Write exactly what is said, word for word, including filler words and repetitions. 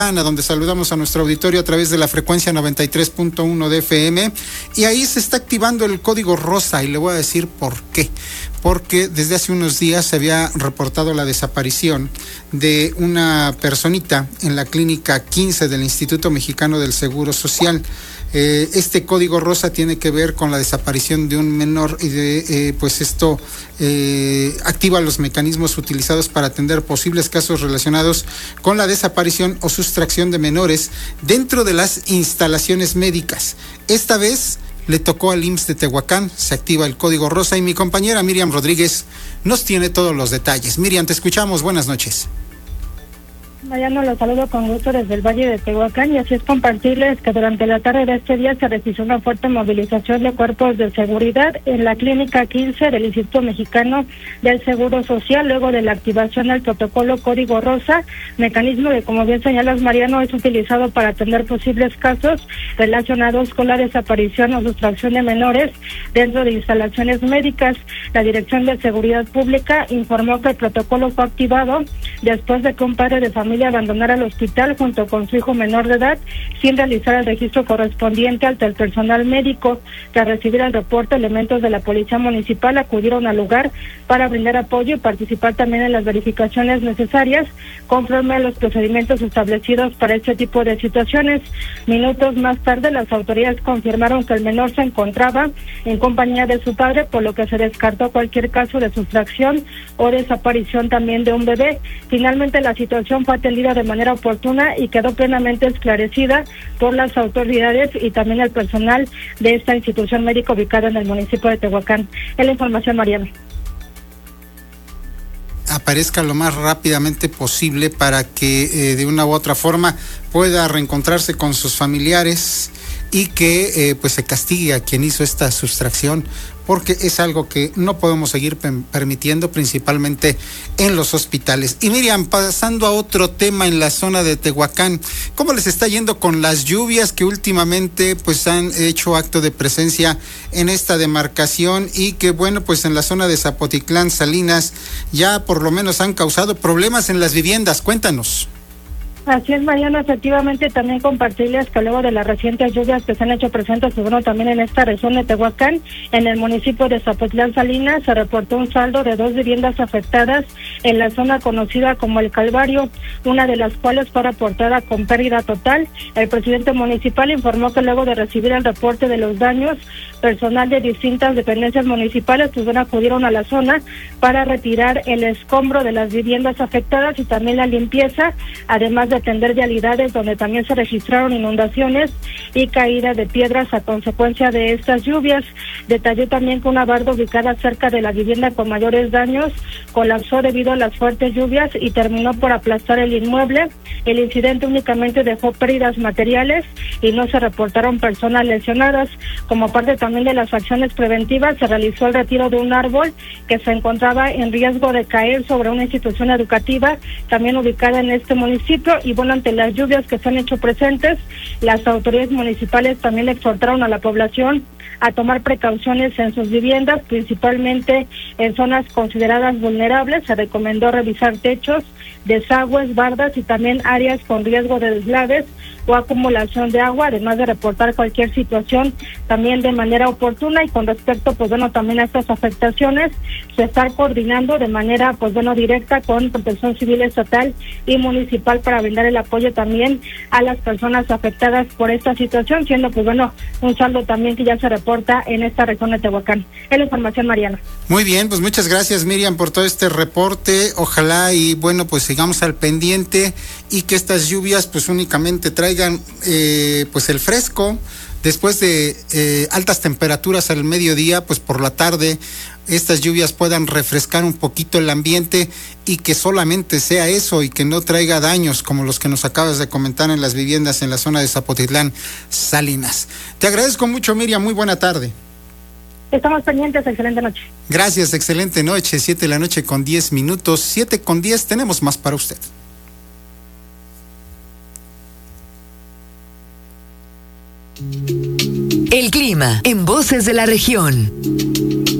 donde saludamos a nuestro auditorio a través de la frecuencia noventa y tres punto uno de F M, y ahí se está activando el código rosa, y le voy a decir por qué. Porque desde hace unos días se había reportado la desaparición de una personita en la clínica quince del Instituto Mexicano del Seguro Social. Eh, este código rosa tiene que ver con la desaparición de un menor y de, eh, pues esto eh, activa los mecanismos utilizados para atender posibles casos relacionados con la desaparición o sustracción de menores dentro de las instalaciones médicas. Esta vez le tocó al I M S S de Tehuacán, se activa el código rosa y mi compañera Miriam Rodríguez nos tiene todos los detalles. Miriam, te escuchamos, buenas noches. Mariano, los saludo con gusto desde el Valle de Tehuacán, y así es compartirles que durante la tarde de este día se registró una fuerte movilización de cuerpos de seguridad en la clínica quince del Instituto Mexicano del Seguro Social, luego de la activación del protocolo Código Rosa, mecanismo que, como bien señalas, Mariano, es utilizado para atender posibles casos relacionados con la desaparición o sustracción de menores dentro de instalaciones médicas. La Dirección de Seguridad Pública informó que el protocolo fue activado después de que un padre de familia abandonara el hospital junto con su hijo menor de edad sin realizar el registro correspondiente ante el personal médico. Tras recibir el reporte, elementos de la Policía Municipal acudieron al lugar para brindar apoyo y participar también en las verificaciones necesarias conforme a los procedimientos establecidos para este tipo de situaciones. Minutos más tarde, las autoridades confirmaron que el menor se encontraba en compañía de su padre, por lo que se descartó cualquier caso de sustracción o desaparición también de un bebé. Finalmente, la situación fue atendida de manera oportuna y quedó plenamente esclarecida por las autoridades y también el personal de esta institución médica ubicada en el municipio de Tehuacán. Es la información, Mariana. Aparezca lo más rápidamente posible para que eh, de una u otra forma pueda reencontrarse con sus familiares y que eh, pues se castigue a quien hizo esta sustracción, porque es algo que no podemos seguir permitiendo, principalmente en los hospitales. Y Miriam, pasando a otro tema en la zona de Tehuacán, ¿cómo les está yendo con las lluvias que últimamente pues han hecho acto de presencia en esta demarcación y que, bueno, pues en la zona de Zapotitlán, Salinas, ya por lo menos han causado problemas en las viviendas? Cuéntanos. Así es, Mariano, efectivamente también compartirles que luego de las recientes lluvias que se han hecho presentes, bueno, también en esta región de Tehuacán, en el municipio de Zapotlán, Salinas, se reportó un saldo de dos viviendas afectadas en la zona conocida como El Calvario, una de las cuales fue reportada con pérdida total. El presidente municipal informó que luego de recibir el reporte de los daños, personal de distintas dependencias municipales pues bueno, acudieron a la zona para retirar el escombro de las viviendas afectadas y también la limpieza, además de atender vialidades donde también se registraron inundaciones y caída de piedras a consecuencia de estas lluvias. Detalló también que una barda ubicada cerca de la vivienda con mayores daños colapsó debido a las fuertes lluvias y terminó por aplastar el inmueble. El incidente únicamente dejó pérdidas materiales y no se reportaron personas lesionadas. Como parte también de las acciones preventivas, se realizó el retiro de un árbol que se encontraba en riesgo de caer sobre una institución educativa también ubicada en este municipio. Y bueno, ante las lluvias que se han hecho presentes, las autoridades municipales también exhortaron a la población a tomar precauciones en sus viviendas, principalmente en zonas consideradas vulnerables. Se recomendó revisar techos, desagües, bardas y también áreas con riesgo de deslaves o acumulación de agua, además de reportar cualquier situación también de manera oportuna. Y con respecto, pues bueno, también a estas afectaciones, se está coordinando de manera, pues bueno, directa con Protección Civil Estatal y Municipal para brindar el apoyo también a las personas afectadas por esta situación, siendo pues bueno, un saldo también que ya se reporta en esta región de Tehuacán. Es la información, Mariana. Muy bien, pues muchas gracias, Miriam, por todo este reporte. Ojalá y bueno, pues sigamos al pendiente y que estas lluvias pues únicamente traigan eh, pues el fresco. Después de eh, altas temperaturas al mediodía, pues por la tarde estas lluvias puedan refrescar un poquito el ambiente y que solamente sea eso y que no traiga daños como los que nos acabas de comentar en las viviendas en la zona de Zapotitlán, Salinas. Te agradezco mucho, Miriam, muy buena tarde. Estamos pendientes, excelente noche. Gracias, excelente noche, siete de la noche con diez minutos, siete con diez, tenemos más para usted. El clima en Voces de la Región.